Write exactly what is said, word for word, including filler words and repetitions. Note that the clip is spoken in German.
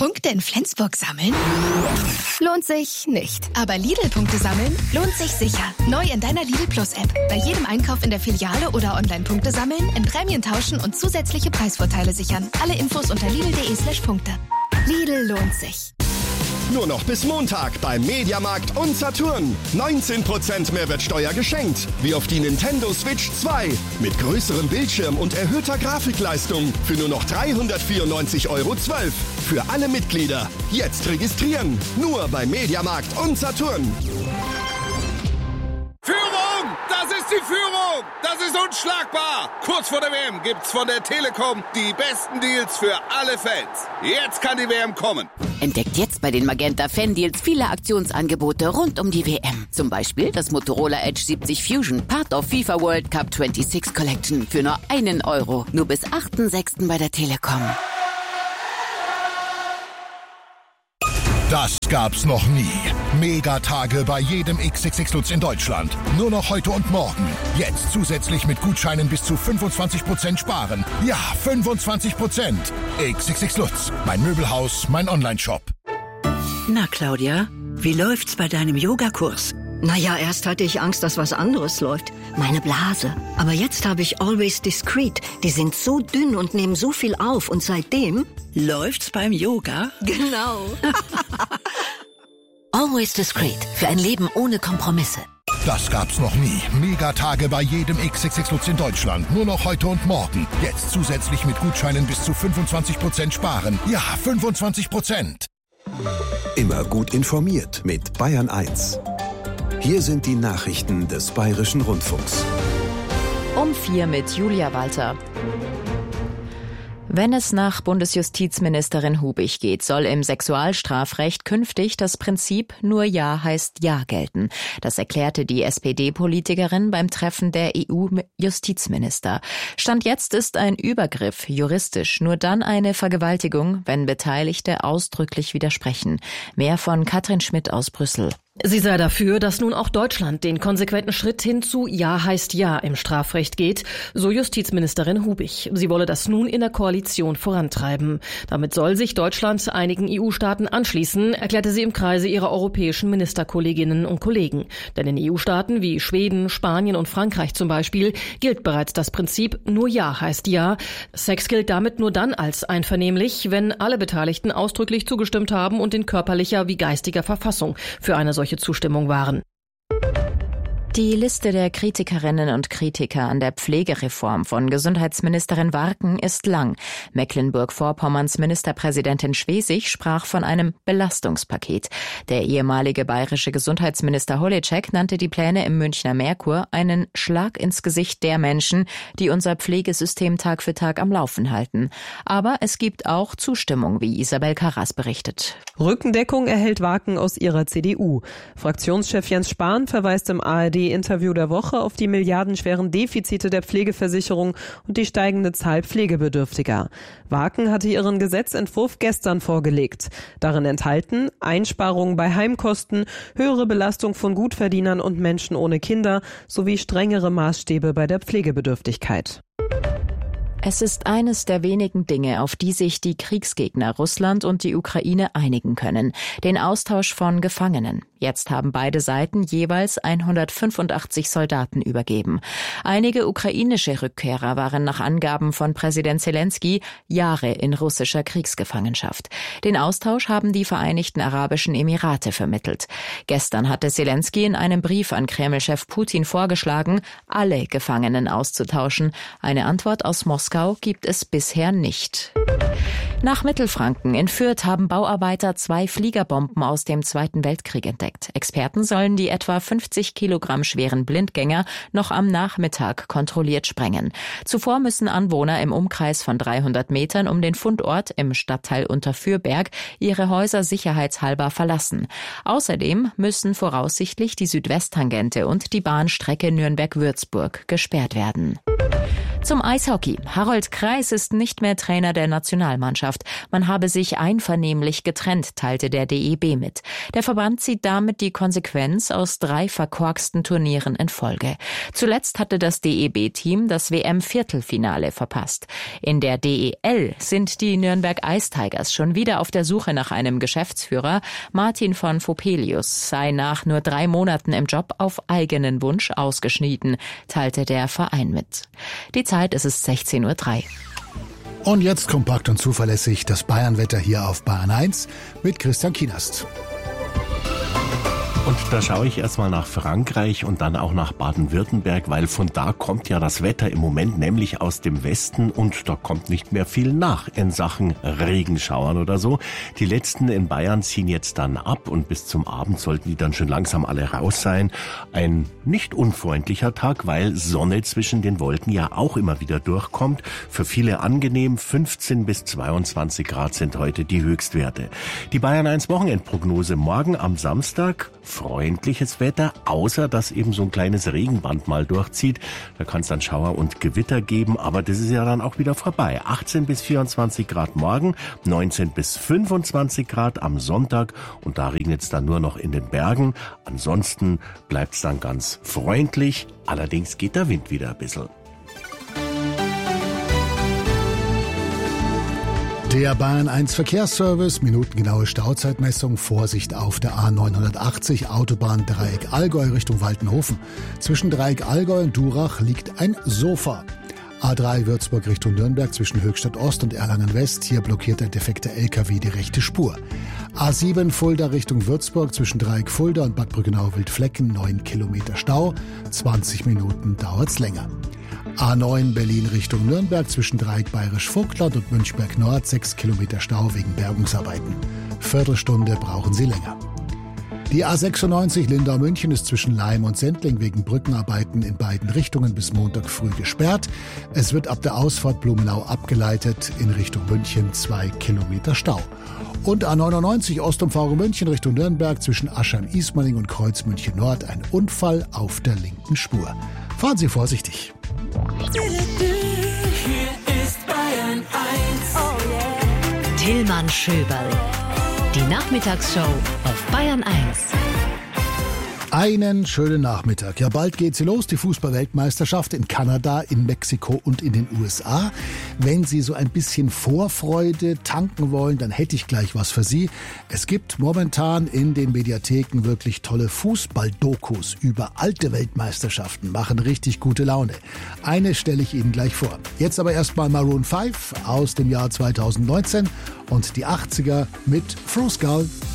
Punkte in Flensburg sammeln? Lohnt sich nicht. Aber Lidl-Punkte sammeln lohnt sich sicher. Neu in deiner Lidl Plus-App. Bei jedem Einkauf in der Filiale oder online Punkte sammeln, in Prämien tauschen und zusätzliche Preisvorteile sichern. Alle Infos unter lidl.de slash Punkte. Lidl lohnt sich. Nur noch bis Montag beim Mediamarkt und Saturn. neunzehn Prozent Mehrwertsteuer geschenkt. Wie auf die Nintendo Switch zwei. Mit größerem Bildschirm und erhöhter Grafikleistung. Für nur noch dreihundertvierundneunzig Euro zwölf. Für alle Mitglieder. Jetzt registrieren. Nur beim Mediamarkt und Saturn. Führung! Das ist die Führung! Das ist unschlagbar! Kurz vor der W M gibt's von der Telekom die besten Deals für alle Fans. Jetzt kann die W M kommen. Entdeckt jetzt bei den Magenta Fan Deals viele Aktionsangebote rund um die W M. Zum Beispiel das Motorola Edge siebzig Fusion, Part of FIFA World Cup sechsundzwanzig Collection für nur einen Euro. Nur bis achten sechsten bei der Telekom. Das gab's noch nie. Megatage bei jedem X X X Lutz in Deutschland. Nur noch heute und morgen. Jetzt zusätzlich mit Gutscheinen bis zu fünfundzwanzig Prozent sparen. Ja, fünfundzwanzig Prozent. X X X Lutz. Mein Möbelhaus, mein Onlineshop. Na, Claudia, wie läuft's bei deinem Yogakurs? Naja, erst hatte ich Angst, dass was anderes läuft. Meine Blase. Aber jetzt habe ich Always Discreet. Die sind so dünn und nehmen so viel auf. Und seitdem... Läuft's beim Yoga? Genau. Always Discreet. Für ein Leben ohne Kompromisse. Das gab's noch nie. Megatage bei jedem X X X Lutz in Deutschland. Nur noch heute und morgen. Jetzt zusätzlich mit Gutscheinen bis zu fünfundzwanzig Prozent sparen. Ja, fünfundzwanzig Prozent. Immer gut informiert mit Bayern eins. Hier sind die Nachrichten des Bayerischen Rundfunks. Um vier mit Julia Walter. Wenn es nach Bundesjustizministerin Hubig geht, soll im Sexualstrafrecht künftig das Prinzip nur Ja heißt Ja gelten. Das erklärte die S P D-Politikerin beim Treffen der E U-Justizminister. Stand jetzt ist ein Übergriff juristisch nur dann eine Vergewaltigung, wenn Beteiligte ausdrücklich widersprechen. Mehr von Katrin Schmidt aus Brüssel. Sie sei dafür, dass nun auch Deutschland den konsequenten Schritt hin zu Ja heißt Ja im Strafrecht geht, so Justizministerin Hubig. Sie wolle das nun in der Koalition vorantreiben. Damit soll sich Deutschland einigen E U-Staaten anschließen, erklärte sie im Kreise ihrer europäischen Ministerkolleginnen und Kollegen. Denn in E U-Staaten wie Schweden, Spanien und Frankreich zum Beispiel gilt bereits das Prinzip nur Ja heißt Ja. Sex gilt damit nur dann als einvernehmlich, wenn alle Beteiligten ausdrücklich zugestimmt haben und in körperlicher wie geistiger Verfassung für eine solche Zustimmung waren. Die Liste der Kritikerinnen und Kritiker an der Pflegereform von Gesundheitsministerin Warken ist lang. Mecklenburg-Vorpommerns Ministerpräsidentin Schwesig sprach von einem Belastungspaket. Der ehemalige bayerische Gesundheitsminister Holitschek nannte die Pläne im Münchner Merkur einen Schlag ins Gesicht der Menschen, die unser Pflegesystem Tag für Tag am Laufen halten. Aber es gibt auch Zustimmung, wie Isabel Karras berichtet. Rückendeckung erhält Warken aus ihrer C D U. Fraktionschef Jens Spahn verweist im A R D-Interview der Woche auf die milliardenschweren Defizite der Pflegeversicherung und die steigende Zahl Pflegebedürftiger. Warken hatte ihren Gesetzentwurf gestern vorgelegt. Darin enthalten Einsparungen bei Heimkosten, höhere Belastung von Gutverdienern und Menschen ohne Kinder sowie strengere Maßstäbe bei der Pflegebedürftigkeit. Es ist eines der wenigen Dinge, auf die sich die Kriegsgegner Russland und die Ukraine einigen können: den Austausch von Gefangenen. Jetzt haben beide Seiten jeweils hundertfünfundachtzig Soldaten übergeben. Einige ukrainische Rückkehrer waren nach Angaben von Präsident Zelensky Jahre in russischer Kriegsgefangenschaft. Den Austausch haben die Vereinigten Arabischen Emirate vermittelt. Gestern hatte Zelensky in einem Brief an Kreml-Chef Putin vorgeschlagen, alle Gefangenen auszutauschen. Eine Antwort aus Moskau gibt es bisher nicht. Nach Mittelfranken in Fürth haben Bauarbeiter zwei Fliegerbomben aus dem Zweiten Weltkrieg entdeckt. Experten sollen die etwa fünfzig Kilogramm schweren Blindgänger noch am Nachmittag kontrolliert sprengen. Zuvor müssen Anwohner im Umkreis von dreihundert Metern um den Fundort im Stadtteil Unterfürberg ihre Häuser sicherheitshalber verlassen. Außerdem müssen voraussichtlich die Südwesttangente und die Bahnstrecke Nürnberg-Würzburg gesperrt werden. Zum Eishockey. Harold Kreis ist nicht mehr Trainer der Nationalmannschaft. Man habe sich einvernehmlich getrennt, teilte der D E B mit. Der Verband zieht damit die Konsequenz aus drei verkorksten Turnieren in Folge. Zuletzt hatte das D E B-Team das W M-Viertelfinale verpasst. In der D E L sind die Nürnberg Ice Tigers schon wieder auf der Suche nach einem Geschäftsführer. Martin von Vopelius sei nach nur drei Monaten im Job auf eigenen Wunsch ausgeschieden, teilte der Verein mit. Die Zeit ist es sechzehn Uhr drei. Und jetzt kompakt und zuverlässig das Bayernwetter hier auf Bayern eins mit Christian Kienast. Und da schaue ich erstmal nach Frankreich und dann auch nach Baden-Württemberg, weil von da kommt ja das Wetter im Moment, nämlich aus dem Westen, und da kommt nicht mehr viel nach in Sachen Regenschauern oder so. Die letzten in Bayern ziehen jetzt dann ab und bis zum Abend sollten die dann schon langsam alle raus sein. Ein nicht unfreundlicher Tag, weil Sonne zwischen den Wolken ja auch immer wieder durchkommt. Für viele angenehm, fünfzehn bis zweiundzwanzig Grad sind heute die Höchstwerte. Die Bayern eins Wochenendprognose morgen am Samstag. Freundliches Wetter, außer dass eben so ein kleines Regenband mal durchzieht. Da kann es dann Schauer und Gewitter geben, aber das ist ja dann auch wieder vorbei. achtzehn bis vierundzwanzig Grad morgen, neunzehn bis fünfundzwanzig Grad am Sonntag und da regnet es dann nur noch in den Bergen. Ansonsten bleibt es dann ganz freundlich, allerdings geht der Wind wieder ein bisschen. Der Bayern eins Verkehrsservice, minutengenaue Stauzeitmessung, Vorsicht auf der A neunhundertachtzig, Autobahn Dreieck Allgäu Richtung Waltenhofen. Zwischen Dreieck Allgäu und Durach liegt ein Sofa. A drei Würzburg Richtung Nürnberg zwischen Höchstadt Ost und Erlangen West, hier blockiert ein defekter L K W die rechte Spur. A sieben Fulda Richtung Würzburg zwischen Dreieck Fulda und Bad Brückenau-Wildflecken, neun Kilometer Stau, zwanzig Minuten dauert's länger. A neun Berlin Richtung Nürnberg zwischen Dreieck Bayerisch-Vogtland und Münchberg Nord, sechs Kilometer Stau wegen Bergungsarbeiten. Viertelstunde brauchen Sie länger. Die A sechsundneunzig Lindau-München ist zwischen Laim und Sendling wegen Brückenarbeiten in beiden Richtungen bis Montag früh gesperrt. Es wird ab der Ausfahrt Blumenau abgeleitet in Richtung München, zwei Kilometer Stau. Und A neunundneunzig Ostumfahrung München Richtung Nürnberg zwischen Aschheim-Ismaning und Kreuz München Nord, ein Unfall auf der linken Spur. Fahren Sie vorsichtig. Hier ist Bayern eins. Oh yeah. Tillmann Schöberl. Die Nachmittagsshow auf Bayern eins. Einen schönen Nachmittag. Ja, bald geht sie los, die Fußball-Weltmeisterschaft in Kanada, in Mexiko und in den U S A. Wenn Sie so ein bisschen Vorfreude tanken wollen, dann hätte ich gleich was für Sie. Es gibt momentan in den Mediatheken wirklich tolle Fußball-Dokus über alte Weltmeisterschaften, machen richtig gute Laune. Eine stelle ich Ihnen gleich vor. Jetzt aber erstmal Maroon fünf aus dem Jahr zweitausendneunzehn und die achtziger mit Froze Skull.